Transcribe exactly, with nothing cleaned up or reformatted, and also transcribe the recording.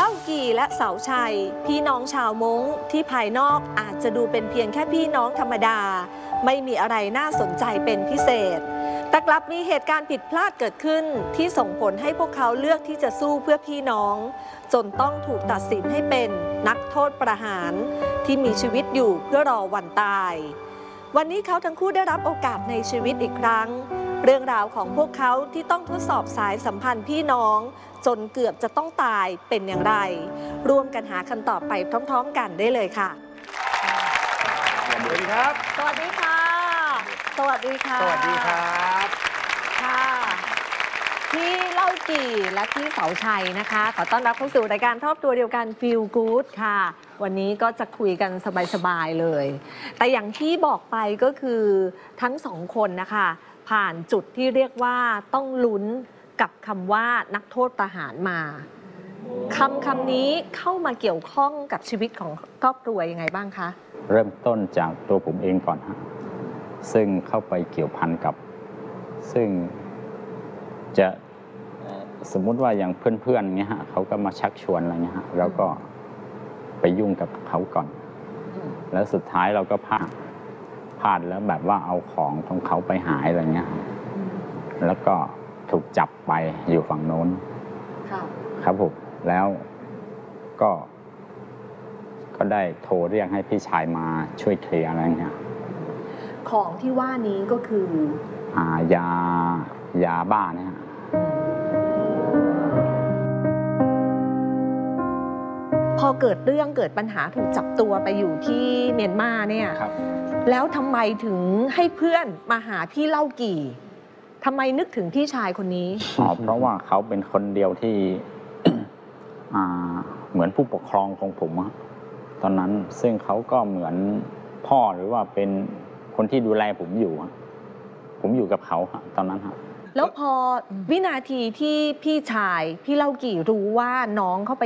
ากี่และเสาชัยพี่น้องชาวม้งที่ภายนอกอาจจะดูเป็นเพียงแค่พี่น้องธรรมดาไม่มีอะไรน่าสนใจเป็นพิเศษแต่กลับมีเหตุการณ์ผิดพลาดเกิดขึ้นที่ส่งผลให้พวกเขาเลือกที่จะสู้เพื่อพี่น้องจนต้องถูกตัดสินให้เป็นนักโทษประหารที่มีชีวิตอยู่เพื่อรอวันตายวันนี้เขาทั้งคู่ได้รับโอกาสในชีวิตอีกครั้งเรื่องราวของพวกเขาที่ต้องทดสอบสายสัมพันธ์พี่น้องจนเกือบจะต้องตายเป็นอย่างไรร่วมกันหาคำตอบไปพร้อมๆกันได้เลยค่ะสวัสดีครับสวัสดีค่ะสวัสดีค่ะสวัสดีครับค่ะพี่เล่ากี่และพี่เสาชัยนะคะขอต้อนรับเข้าสู่รายการครอบครัวเดียวกัน Feel Good ค่ะวันนี้ก็จะคุยกันสบายๆเลยแต่อย่างที่บอกไปก็คือทั้งสองคนนะคะผ่านจุดที่เรียกว่าต้องลุ้นกับคำว่านักโทษประหารมาคำคำนี้เข้ามาเกี่ยวข้องกับชีวิตของครอบครัวยังไงบ้างคะเริ่มต้นจากตัวผมเองก่อนฮะซึ่งเข้าไปเกี่ยวพันกับซึ่งจะสมมุติว่าอย่างเพื่อนๆเงี้ยฮะเขาก็มาชักชวนอะไรเงี้ยฮะแล้วก็ไปยุ่งกับเขาก่อนแล้วสุดท้ายเราก็พลาดพลาดแล้วแบบว่าเอาของของเขาไปหายอะไรเงี้ยแล้วก็ถูกจับไปอยู่ฝั่งโน้นครับผมแล้วก็ก็ได้โทรเรียกให้พี่ชายมาช่วยเคลียร์อะไรเงี้ยของที่ว่านี้ก็คืออ่ายายาบ้าเนี่ยพอเกิดเรื่องเกิดปัญหาถูกจับตัวไปอยู่ที่เมียนมาเนี่ยแล้วทำไมถึงให้เพื่อนมาหาพี่เล่ากี่ทำไมนึกถึงพี่ชายคนนี้อ๋อเพราะว่าเขาเป็นคนเดียวที่ เหมือนผู้ปกครองของผมตอนนั้นซึ่งเขาก็เหมือนพ่อหรือว่าเป็นคนที่ดูแลผมอยู่ผมอยู่กับเขาตอนนั้นครับแล้วพอวินาทีที่พี่ชายพี่เล่ากี่รู้ว่าน้องเข้าไป